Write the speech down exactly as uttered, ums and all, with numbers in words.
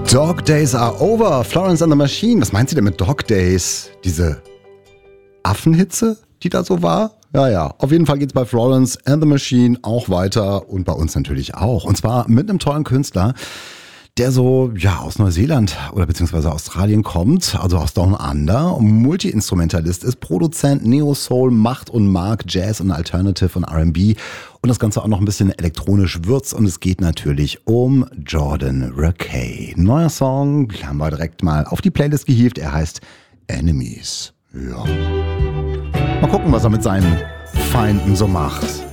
Dog Days are over. Florence and the Machine. Was meint sie denn mit Dog Days? Diese Affenhitze, die da so war? Ja, ja. Auf jeden Fall geht's bei Florence and the Machine auch weiter und bei uns natürlich auch. Und zwar mit einem tollen Künstler, der so, ja, aus Neuseeland oder beziehungsweise Australien kommt, also aus Down Under, Multi-Instrumentalist ist, Produzent, Neo-Soul, macht und mag Jazz und Alternative und R and B und das Ganze auch noch ein bisschen elektronisch würzt und es geht natürlich um Jordan Rakei. Neuer Song, haben wir direkt mal auf die Playlist gehievt, er heißt Enemies. Ja. Mal gucken, was er mit seinen Feinden so macht.